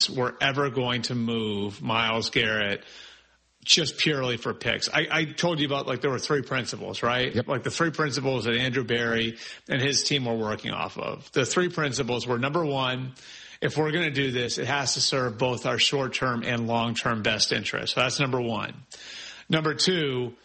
were ever going to move Myles Garrett just purely for picks. I told you about, like, there were three principles, right? Yep. Like the three principles that Andrew Berry and his team were working off of. The three principles were, number one, if we're going to do this, it has to serve both our short-term and long-term best interests. So that's number one. Number two,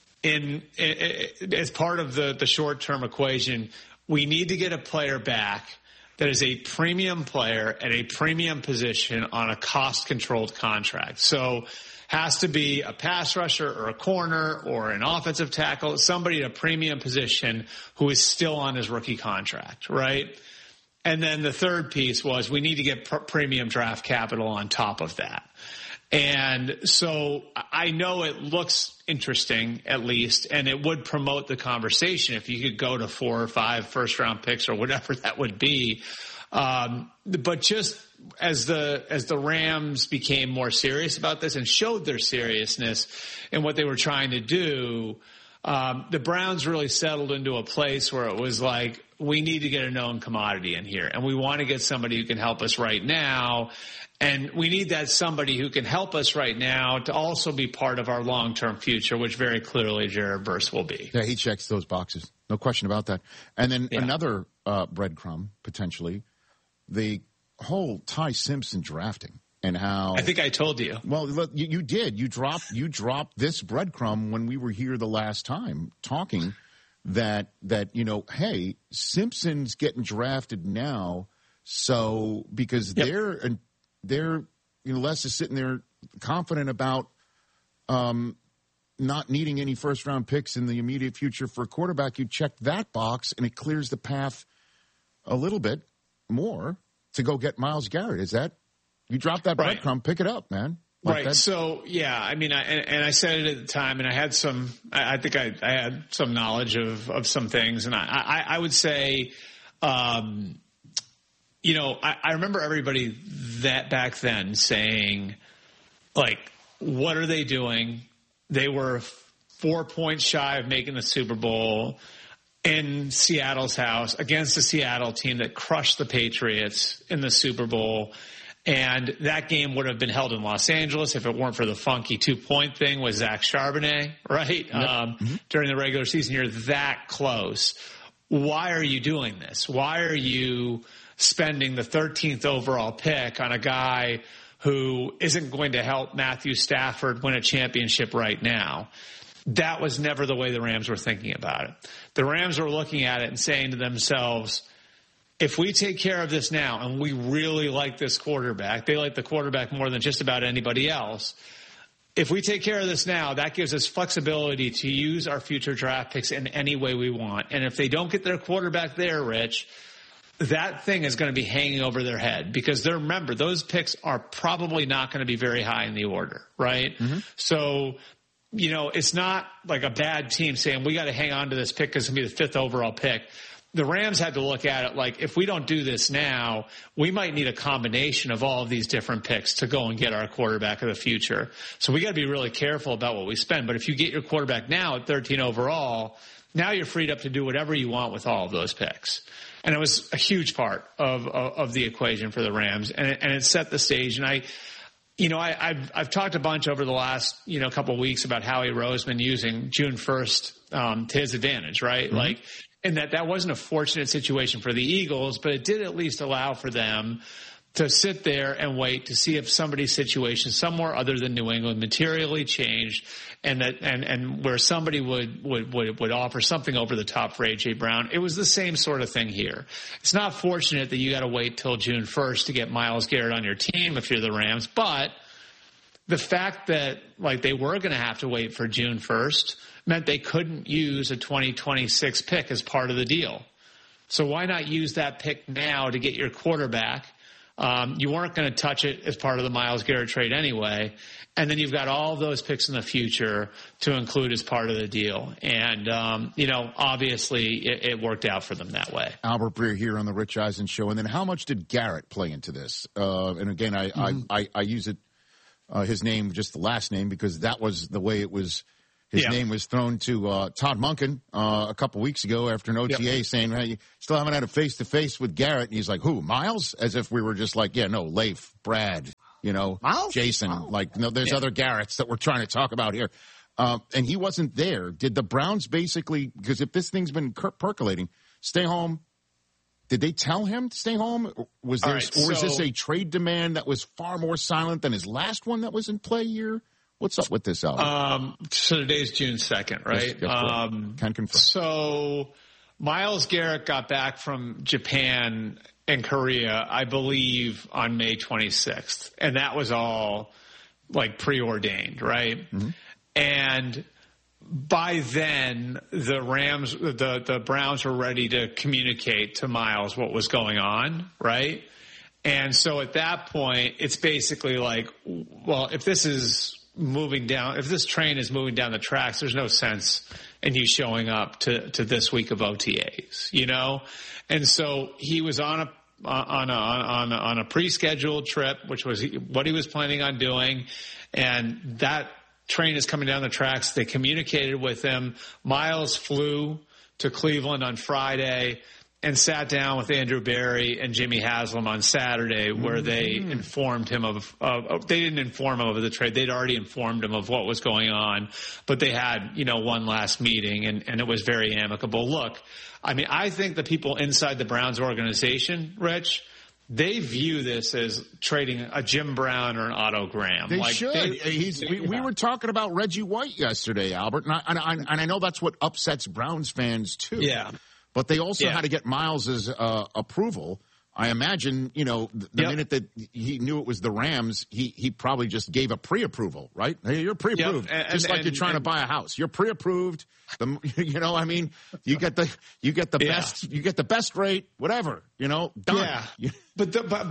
as part of the short-term equation, we need to get a player back that is a premium player at a premium position on a cost-controlled contract. So has to be a pass rusher or a corner or an offensive tackle, somebody at a premium position who is still on his rookie contract, right? And then the third piece was we need to get premium draft capital on top of that. And so I know it looks interesting, at least, and it would promote the conversation if you could go to 4 or 5 first-round picks or whatever that would be. But just as the Rams became more serious about this and showed their seriousness in what they were trying to do, the Browns really settled into a place where it was like, we need to get a known commodity in here, and we want to get somebody who can help us right now. And we need that somebody who can help us right now to also be part of our long-term future, which very clearly Jared Verse will be. Yeah, he checks those boxes. No question about that. And then another breadcrumb, potentially, the whole Ty Simpson drafting and how – I think I told you. Well, look, you did. You dropped this breadcrumb when we were here the last time talking that hey, Simpson's getting drafted now, so because they're Les is sitting there confident about not needing any first-round picks in the immediate future for a quarterback. You check that box, and it clears the path a little bit more to go get Myles Garrett. Is that you drop that breadcrumb, pick it up, man. Right. So, yeah, I mean, I said it at the time, and I had I think I had some knowledge of some things, and I would say, I remember everybody that back then saying, like, what are they doing? They were 4 points shy of making the Super Bowl in Seattle's house against a Seattle team that crushed the Patriots in the Super Bowl. And that game would have been held in Los Angeles if it weren't for the funky 2-point thing with Zach Charbonnet, right? Yep. During the regular season, you're that close. Why are you doing this? Why are you spending the 13th overall pick on a guy who isn't going to help Matthew Stafford win a championship right now? That was never the way the Rams were thinking about it. The Rams were looking at it and saying to themselves, if we take care of this now, and we really like this quarterback, they like the quarterback more than just about anybody else. If we take care of this now, that gives us flexibility to use our future draft picks in any way we want. And if they don't get their quarterback there, Rich, that thing is going to be hanging over their head because remember, those picks are probably not going to be very high in the order, right? Mm-hmm. So, it's not like a bad team saying we got to hang on to this pick because it's going to be the 5th overall pick. The Rams had to look at it like, if we don't do this now, we might need a combination of all of these different picks to go and get our quarterback of the future. So we got to be really careful about what we spend. But if you get your quarterback now at 13 overall, now you're freed up to do whatever you want with all of those picks. And it was a huge part of the equation for the Rams. And it set the stage. And I've talked a bunch over the last, couple of weeks about Howie Roseman using June 1st to his advantage, right? Mm-hmm. Like, and that wasn't a fortunate situation for the Eagles, but it did at least allow for them to sit there and wait to see if somebody's situation somewhere other than New England materially changed, and where somebody would offer something over the top for A.J. Brown. It was the same sort of thing here. It's not fortunate that you got to wait till June 1st to get Myles Garrett on your team if you're the Rams, but the fact that they were going to have to wait for June 1st meant they couldn't use a 2026 pick as part of the deal. So why not use that pick now to get your quarterback? You weren't going to touch it as part of the Myles Garrett trade anyway. And then you've got all those picks in the future to include as part of the deal. And, obviously it worked out for them that way. Albert Breer here on the Rich Eisen Show. And then how much did Garrett play into this? And again, I use it, his name, just the last name, because that was the way it was. His name was thrown to Todd Monken a couple weeks ago after an OTA saying, hey, you still haven't had a face-to-face with Garrett. And he's like, who, Miles? As if we were just like, yeah, no, Leif, Brad, Miles? Jason. Miles? Like, no, there's other Garretts that we're trying to talk about here. And he wasn't there. Did the Browns basically, because if this thing's been percolating, stay home? Did they tell him to stay home? Was there, is this a trade demand that was far more silent than his last one that was in play here? What's up with this, Albert? So today's June 2nd, right? Yes, can confirm. So Myles Garrett got back from Japan and Korea, I believe, on May 26th. And that was all like preordained, right? Mm-hmm. And by then, the Browns were ready to communicate to Myles what was going on, right? And so at that point, it's basically like, well, if this train is moving down the tracks, there's no sense in you showing up to this week of OTAs, And so he was on a pre-scheduled trip, which was what he was planning on doing, and that train is coming down the tracks. They communicated with him. Myles flew to Cleveland on Friday and sat down with Andrew Berry and Jimmy Haslam on Saturday, where they informed him they didn't inform him of the trade. They'd already informed him of what was going on, but they had, one last meeting, and it was very amicable. Look, I mean, I think the people inside the Browns organization, Rich, they view this as trading a Jim Brown or an Otto Graham. They should. We were talking about Reggie White yesterday, Albert, and I know that's what upsets Browns fans too. Yeah. But they also had to get Miles's approval. I imagine, the minute that he knew it was the Rams, he probably just gave a pre-approval, right? Hey, you're pre-approved, just like you're trying to buy a house. You're pre-approved. You get the best, you get the best rate, whatever. Done. Yeah. But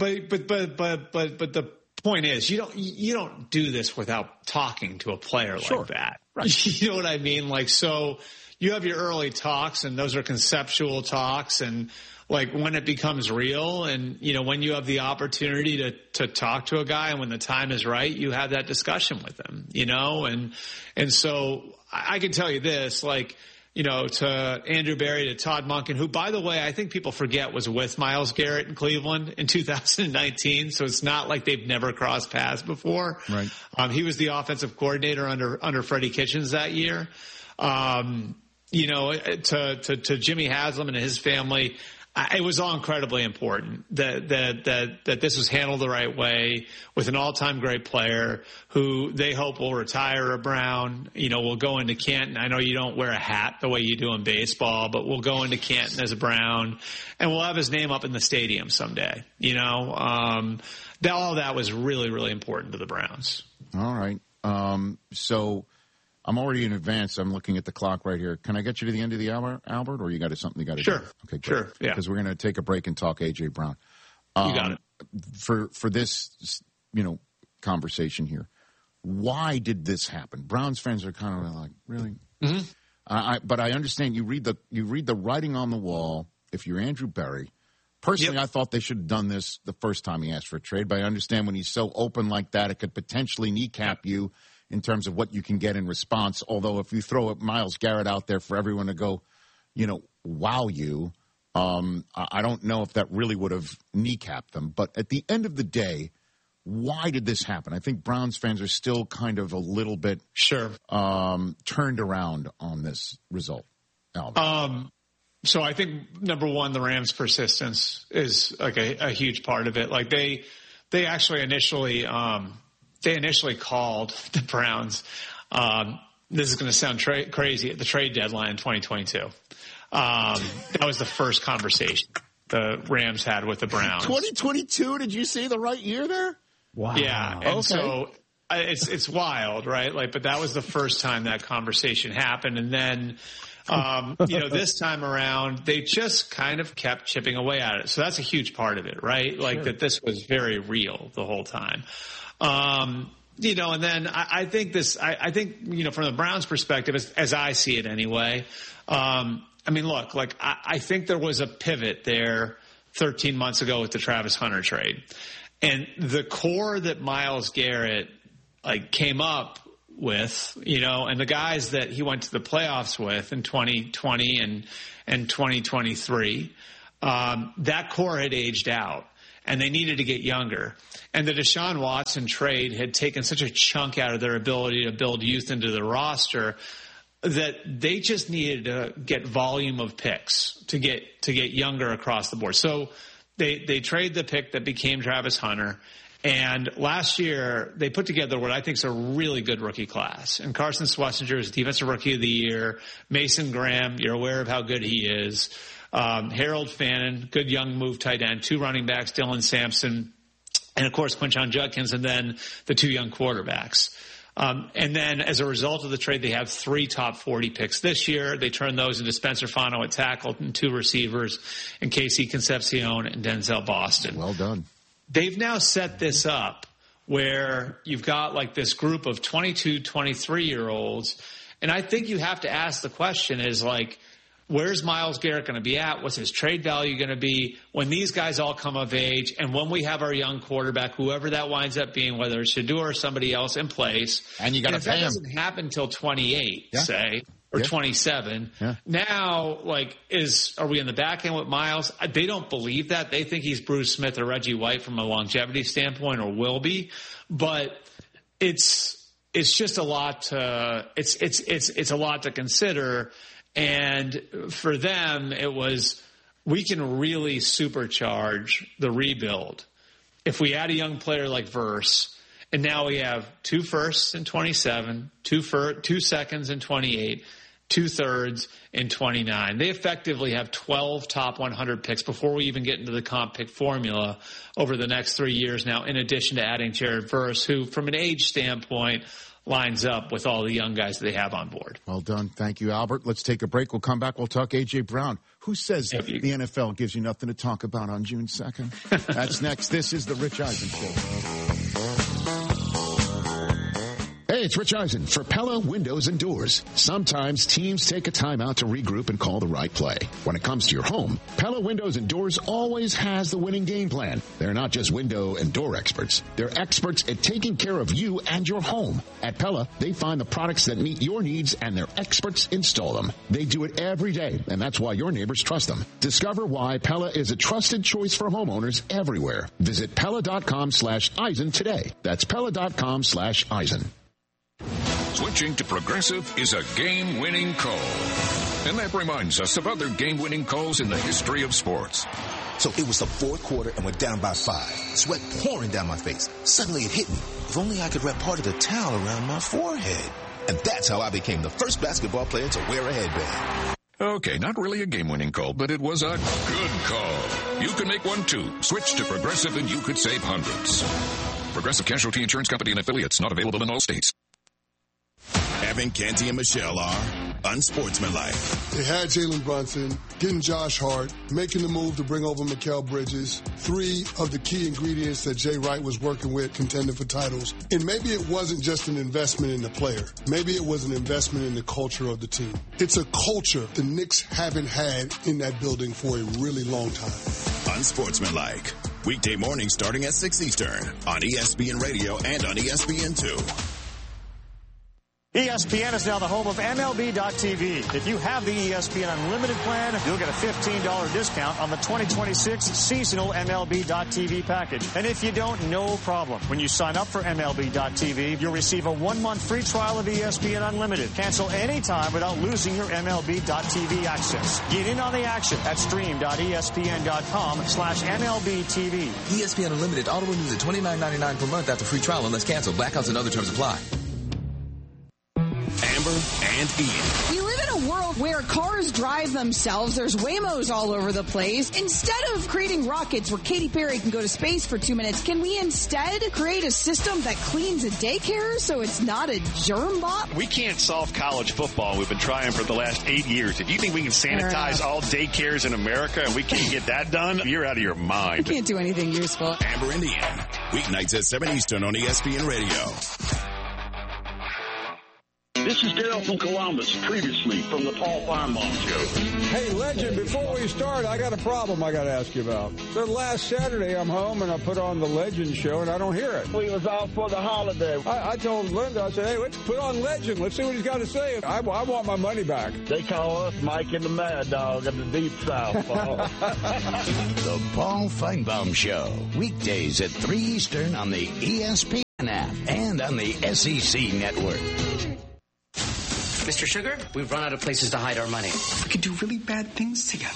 the point is, you don't do this without talking to a player like that. Right. You know what I mean? Like, so you have your early talks, and those are conceptual talks, and like when it becomes real, and when you have the opportunity to talk to a guy, and when the time is right, you have that discussion with him, and so I can tell you this, like, to Andrew Berry, to Todd Monken, who, by the way, I think people forget was with Myles Garrett in Cleveland in 2019. So it's not like they've never crossed paths before. Right. He was the offensive coordinator under Freddie Kitchens that year. To Jimmy Haslam and his family, it was all incredibly important that this was handled the right way with an all-time great player who they hope will retire a Brown. Will go into Canton. I know you don't wear a hat the way you do in baseball, but we'll go into Canton as a Brown, and we'll have his name up in the stadium someday. All that was really, really important to the Browns. All right. So I'm already in advance. I'm looking at the clock right here. Can I get you to the end of the hour, Albert, or you got something you got to do? Sure. Okay, great. Sure. Yeah. Because we're going to take a break and talk A.J. Brown. You got it. For this, conversation here, why did this happen? Browns fans are kind of like, really? Mm-hmm. But I understand you read the writing on the wall. If you're Andrew Berry, personally, I thought they should have done this the first time he asked for a trade. But I understand when he's so open like that, it could potentially kneecap you in terms of what you can get in response. Although if you throw Myles Garrett out there for everyone to go, wow you, I don't know if that really would have kneecapped them. But at the end of the day, why did this happen? I think Browns fans are still kind of a little bit turned around on this result, Albert. So I think, number one, the Rams' persistence is like a huge part of it. Like they actually initially called the Browns. This is going to sound crazy at the trade deadline in 2022. That was the first conversation the Rams had with the Browns. 2022? Did you see the right year there? Wow. Yeah. And so it's wild, right? Like, but that was the first time that conversation happened. And then, this time around, they just kind of kept chipping away at it. So that's a huge part of it, right? Like that this was very real the whole time. And then I think from the Browns' perspective, as I see it anyway, look, like I think there was a pivot there 13 months ago with the Travis Hunter trade. And the core that Myles Garrett came up with, and the guys that he went to the playoffs with in 2020 and 2023, that core had aged out and they needed to get younger. And the Deshaun Watson trade had taken such a chunk out of their ability to build youth into the roster that they just needed to get volume of picks to get younger across the board. So they trade the pick that became Travis Hunter. And last year, they put together what I think is a really good rookie class. And Carson Schlesinger is Defensive Rookie of the Year. Mason Graham, you're aware of how good he is. Harold Fannin, good young move tight end. 2 running backs, Dylan Sampson, and, of course, Quinshon Judkins, and then the 2 young quarterbacks. And then as a result of the trade, they have 3 top 40 picks this year. They turn those into Spencer Fano at tackle and 2 receivers, and Casey Concepcion and Denzel Boston. Well done. They've now set this up where you've got like this group of 22, 23-year-olds. And I think you have to ask the question is like, where's Myles Garrett going to be at? What's his trade value going to be when these guys all come of age? And when we have our young quarterback, whoever that winds up being, whether it's Shedeur or somebody else in place. And you got to pay him. If that doesn't happen until 28, say, or 27. Yeah. Now, are we in the back end with Myles? They don't believe that. They think he's Bruce Smith or Reggie White from a longevity standpoint, or will be. But it's just a lot to it's a lot to consider. And for them, it was, we can really supercharge the rebuild if we add a young player like Verse. And now we have 2 firsts in 27, 2 seconds in 28, 2 thirds in 29. They effectively have 12 top 100 picks before we even get into the comp pick formula over the next 3 years now, in addition to adding Jared Verse, who from an age standpoint lines up with all the young guys that they have on board. Well done. Thank you, Albert. Let's take a break. We'll come back. We'll talk A.J. Brown. Who says the NFL gives you nothing to talk about on June 2nd? That's next. This is the Rich Eisen Show. Hey, it's Rich Eisen for Pella Windows and Doors. Sometimes teams take a time out to regroup and call the right play. When it comes to your home, Pella Windows and Doors always has the winning game plan. They're not just window and door experts. They're experts at taking care of you and your home. At Pella, they find the products that meet your needs and their experts install them. They do it every day, and that's why your neighbors trust them. Discover why Pella is a trusted choice for homeowners everywhere. Visit Pella.com/Eisen today. That's Pella.com/Eisen. Switching to Progressive is a game-winning call. And that reminds us of other game-winning calls in the history of sports. So it was the 4th quarter and we're down by 5. Sweat pouring down my face. Suddenly it hit me. If only I could wrap part of the towel around my forehead. And that's how I became the first basketball player to wear a headband. Okay, not really a game-winning call, but it was a good call. You can make one too. Switch to Progressive and you could save hundreds. Progressive Casualty Insurance Company and affiliates, not available in all states. Evan, Canty, and Michelle are unsportsmanlike. They had Jalen Brunson, getting Josh Hart, making the move to bring over Mikal Bridges, 3 of the key ingredients that Jay Wright was working with, contending for titles. And maybe it wasn't just an investment in the player. Maybe it was an investment in the culture of the team. It's a culture the Knicks haven't had in that building for a really long time. Unsportsmanlike. Weekday mornings starting at 6 Eastern on ESPN Radio and on ESPN2. ESPN is now the home of MLB.TV. If you have the ESPN Unlimited plan, you'll get a $15 discount on the 2026 seasonal MLB.TV package. And if you don't, no problem. When you sign up for MLB.TV, you'll receive a 1-month free trial of ESPN Unlimited. Cancel anytime without losing your MLB.TV access. Get in on the action at stream.espn.com/MLBTV. ESPN Unlimited auto renews at $29.99 per month after free trial unless canceled. Blackouts and other terms apply. Amber and Ian. We live in a world where cars drive themselves. There's Waymos all over the place. Instead of creating rockets where Katy Perry can go to space for 2 minutes, can we instead create a system that cleans a daycare so it's not a germ bot? We can't solve college football. We've been trying for the last 8 years. If you think we can sanitize all daycares in America and we can't get that done, you're out of your mind. We can't do anything useful. Amber and Ian. Weeknights at 7 Eastern on ESPN Radio. This is Dale from Columbus, previously from the Paul Finebaum Show. Hey, Legend, before we start, I got a problem I got to ask you about. So last Saturday, I'm home and I put on the Legend show and I don't hear it. We was out for the holiday. I told Linda, I said, hey, let's put on Legend. Let's see what he's got to say. I want my money back. They call us Mike and the Mad Dog of the Deep South, Paul. The Paul Finebaum Show, weekdays at 3 Eastern on the ESPN app and on the SEC network. Mr. Sugar, we've run out of places to hide our money. We could do really bad things together.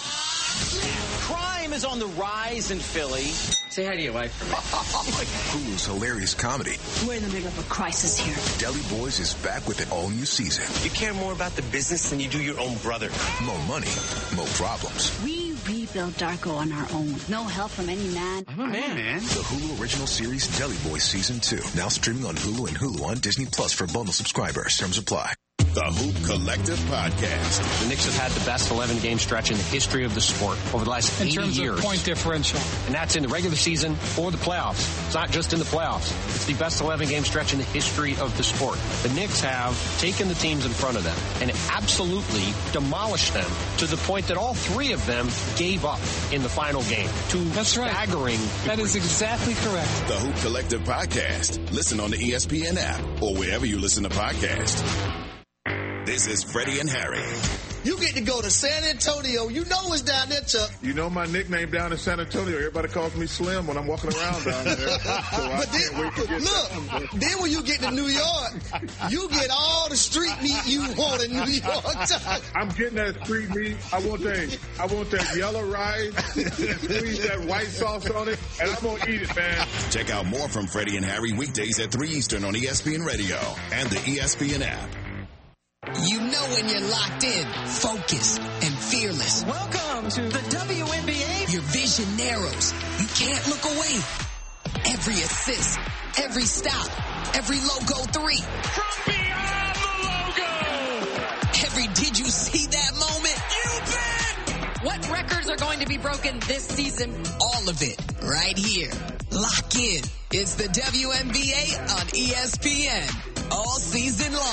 Crime is on the rise in Philly. Say hi to your wife for me. Hulu's hilarious comedy. We're in the middle of a crisis here. Deli Boys is back with an all-new season. You care more about the business than you do your own brother. More money, more problems. We rebuilt Darko on our own. No help from any man. I'm a man. The Hulu original series Deli Boys Season 2. Now streaming on Hulu and Hulu on Disney Plus for bundle subscribers. Terms apply. The Hoop Collective Podcast. The Knicks have had the best 11-game stretch in the history of the sport over the last 80 years. In terms of point differential. And that's in the regular season or the playoffs. It's not just in the playoffs. It's the best 11-game stretch in the history of the sport. The Knicks have taken the teams in front of them and absolutely demolished them to the point that all three of them gave up in the final game. That's right. Staggering. That is exactly correct. The Hoop Collective Podcast. Listen on the ESPN app or wherever you listen to podcasts. This is Freddie and Harry. You get to go to San Antonio. You know it's down there, Chuck. You know my nickname down in San Antonio. Everybody calls me Slim when I'm walking around down there. So then when you get to New York, you get all the street meat you want in New York, Chuck. I'm getting that street meat. I want that yellow rice, squeeze that white sauce on it, and I'm going to eat it, man. Check out more from Freddie and Harry weekdays at 3 Eastern on ESPN Radio and the ESPN app. You know when you're locked in, focused, and fearless. Welcome to the WNBA. Your vision narrows. You can't look away. Every assist, every stop, every logo three. From beyond the logo. Every did you see that moment? You bet. What records are going to be broken this season? All of it right here. Lock in. It's the WNBA on ESPN. All season long.